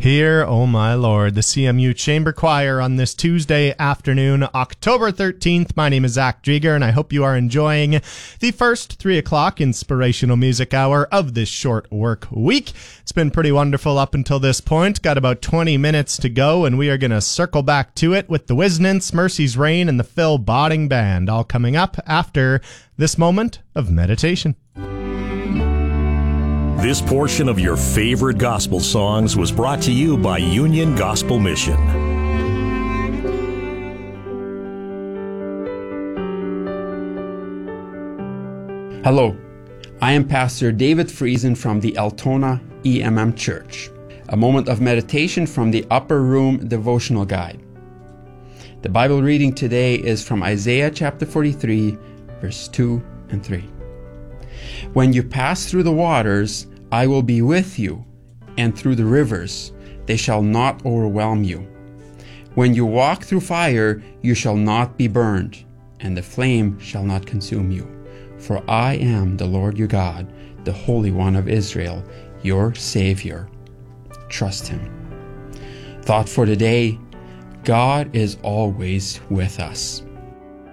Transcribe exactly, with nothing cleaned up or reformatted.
Hear, O my Lord, the C M U Chamber Choir on this Tuesday afternoon, October thirteenth. My name is Zach Drieger, and I hope you are enjoying the first three o'clock inspirational music hour of this short work week. It's been pretty wonderful up until this point. Got about twenty minutes to go, and we are going to circle back to it with the Wisnants, Mercy's Reign, and the Phil Botting Band, all coming up after this moment of meditation. This portion of your favorite gospel songs was brought to you by Union Gospel Mission. Hello, I am Pastor David Friesen from the Altona E M M Church. A moment of meditation from the Upper Room Devotional Guide. The Bible reading today is from Isaiah chapter forty-three, verse two and three. When you pass through the waters, I will be with you, and through the rivers, they shall not overwhelm you. When you walk through fire, you shall not be burned, and the flame shall not consume you. For I am the Lord your God, the Holy One of Israel, your Savior. Trust Him. Thought for today: God is always with us.